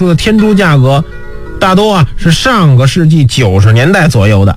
述的天珠价格大多是上个世纪90年代左右的。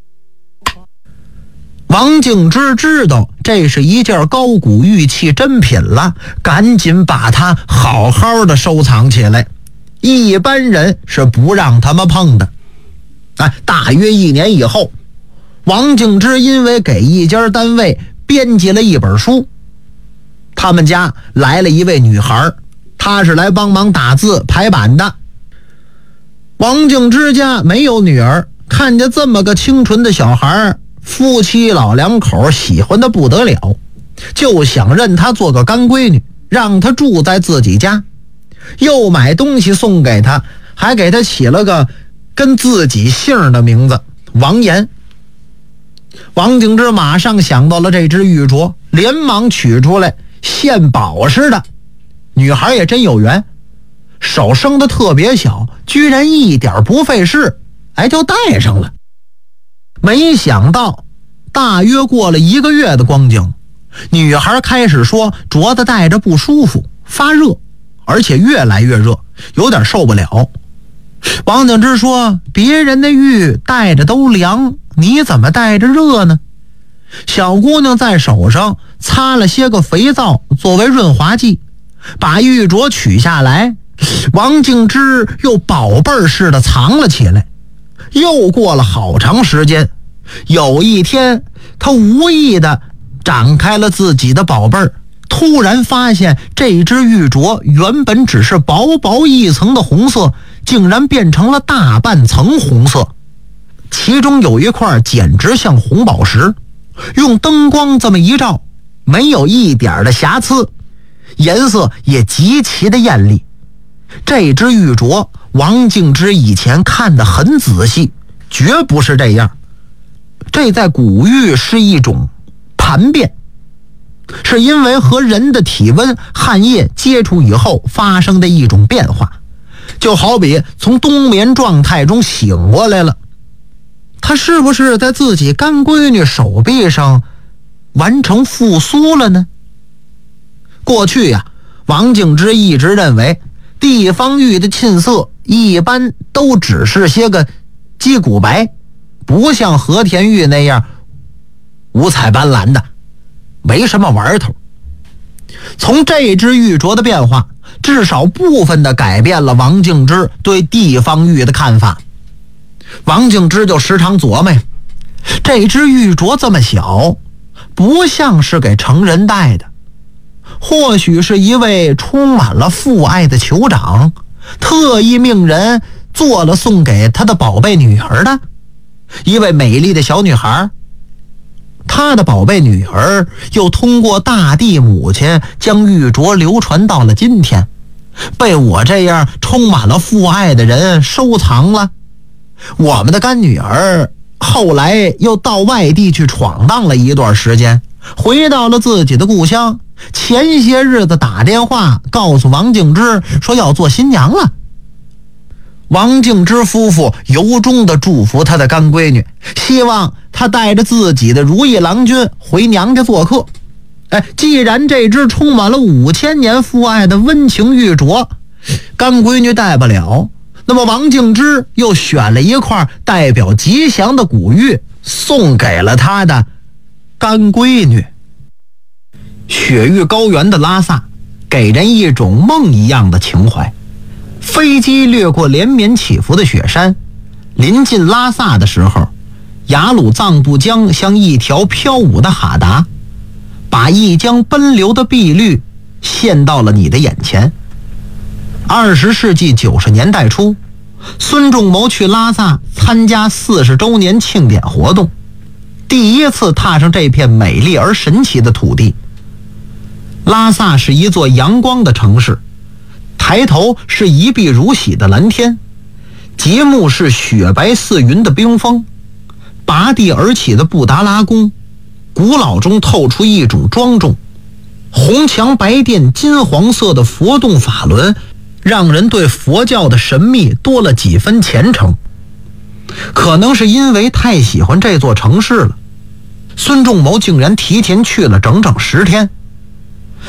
王敬之知道这是一件高古玉器珍品了，赶紧把它好好的收藏起来，一般人是不让他们碰的。大约1年以后，王敬之因为给一家单位编辑了一本书，他们家来了一位女孩，她是来帮忙打字排版的。王敬之家没有女儿，看见这么个清纯的小孩，夫妻老两口喜欢的不得了，就想认她做个干闺女，让她住在自己家，又买东西送给她，还给她起了个跟自己姓的名字王岩。王敬之马上想到了这只玉镯，连忙取出来，献宝似的。女孩也真有缘，手生的特别小，居然一点不费事，就戴上了。没想到大约过了1个月的光景，女孩开始说镯子戴着不舒服，发热，而且越来越热，有点受不了。王敬之说，别人的玉戴着都凉，你怎么戴着热呢？小姑娘在手上擦了些个肥皂作为润滑剂，把玉镯取下来，王敬之又宝贝似的藏了起来。又过了好长时间，有一天他无意的展开了自己的宝贝，突然发现这只玉镯原本只是薄薄一层的红色，竟然变成了大半层红色，其中有一块简直像红宝石，用灯光这么一照，没有一点的瑕疵，颜色也极其的艳丽。这只玉镯王敬之以前看得很仔细，绝不是这样。这在古玉是一种盘变，是因为和人的体温汗液接触以后发生的一种变化，就好比从冬眠状态中醒过来了。他是不是在自己干闺女手臂上完成复苏了呢？过去王敬之一直认为地方玉的沁色一般都只是些个鸡骨白，不像和田玉那样五彩斑斓的，没什么玩头。从这只玉镯的变化，至少部分的改变了王敬之对地方玉的看法。王敬之就时常琢磨，这只玉镯这么小，不像是给成人戴的，或许是一位充满了父爱的酋长特意命人做了送给他的宝贝女儿的，一位美丽的小女孩。他的宝贝女儿又通过大地母亲将玉镯流传到了今天，被我这样充满了父爱的人收藏了。我们的干女儿后来又到外地去闯荡了一段时间，回到了自己的故乡，前些日子打电话告诉王敬之说要做新娘了。王敬之夫妇由衷地祝福他的干闺女，希望她带着自己的如意郎君回娘家做客。既然这只充满了5000年父爱的温情玉镯干闺女戴不了，那么王敬之又选了一块代表吉祥的古玉送给了他的干闺女。雪域高原的拉萨给人一种梦一样的情怀，飞机掠过连绵起伏的雪山，临近拉萨的时候，雅鲁藏布江像一条飘舞的哈达，把一江奔流的碧绿现到了你的眼前。20世纪90年代初，孙仲谋去拉萨参加40周年庆典活动，第一次踏上这片美丽而神奇的土地。拉萨是一座阳光的城市，抬头是一碧如洗的蓝天，极目是雪白似云的冰峰，拔地而起的布达拉宫，古老中透出一种庄重，红墙白殿金黄色的佛洞法轮，让人对佛教的神秘多了几分虔诚。可能是因为太喜欢这座城市了，孙仲谋竟然提前去了整整10天。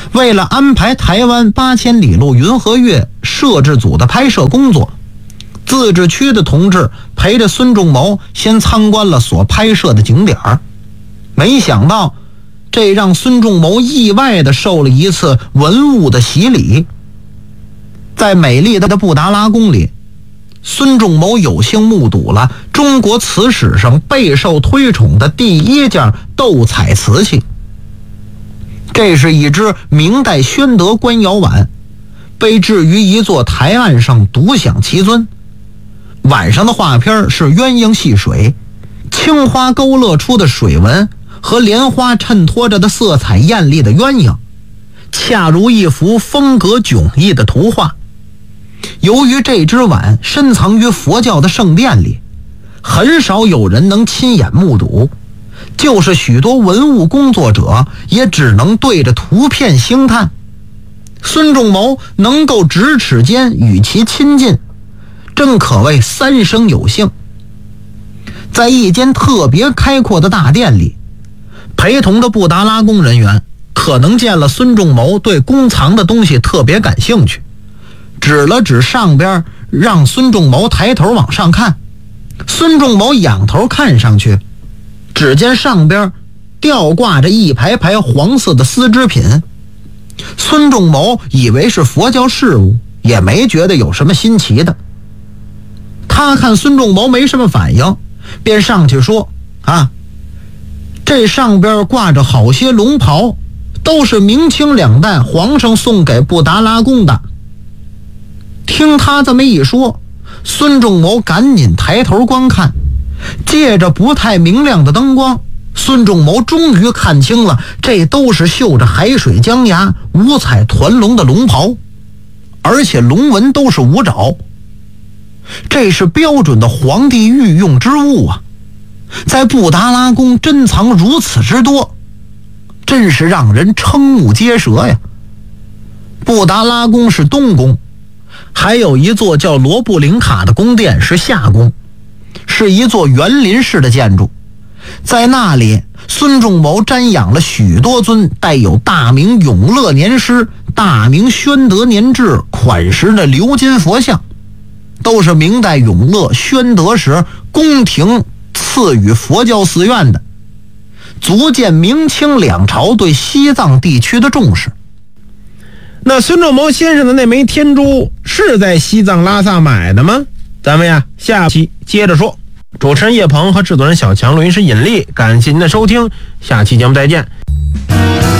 为了安排台湾8000里路云和月摄制组的拍摄工作，自治区的同志陪着孙仲谋先参观了所拍摄的景点，没想到这让孙仲谋意外地受了一次文物的洗礼。在美丽的布达拉宫里，孙仲谋有幸目睹了中国瓷史上备受推崇的第一件斗彩瓷器。这是一只明代宣德官窑碗，被置于一座台岸上独享其尊。碗上的画片是鸳鸯戏水，青花勾勒出的水纹和莲花衬托着的色彩艳丽的鸳鸯，恰如一幅风格迥异的图画。由于这只碗深藏于佛教的圣殿里，很少有人能亲眼目睹，就是许多文物工作者也只能对着图片兴叹。孙仲谋能够咫尺间与其亲近，真可谓三生有幸。在一间特别开阔的大殿里，陪同的布达拉宫人员可能见了孙仲谋对宫藏的东西特别感兴趣，指了指上边，让孙仲谋抬头往上看。孙仲谋仰头看上去，只见上边吊挂着一排排黄色的丝织品。孙仲谋以为是佛教事物，也没觉得有什么新奇的。他看孙仲谋没什么反应，便上去说：这上边挂着好些龙袍，都是明清2代皇上送给布达拉宫的。听他这么一说，孙仲谋赶紧抬头观看，借着不太明亮的灯光，孙仲谋终于看清了，这都是绣着海水江崖、五彩团龙的龙袍，而且龙纹都是五爪。这是标准的皇帝御用之物啊！在布达拉宫珍藏如此之多，真是让人瞠目结舌呀！布达拉宫是东宫，还有一座叫罗布林卡的宫殿是夏宫，是一座园林式的建筑。在那里，孙仲谋瞻仰了许多尊带有大明永乐年诗、大明宣德年制款式的鎏金佛像，都是明代永乐、宣德时宫廷赐予佛教寺院的，足见明清2朝对西藏地区的重视。 那孙仲谋先生的那枚天珠是在西藏拉萨买的吗？咱们呀下期接着说。主持人叶鹏和制作人小强，录音师尹力，感谢您的收听，下期节目再见。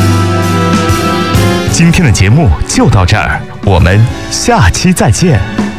今天的节目就到这儿，我们下期再见。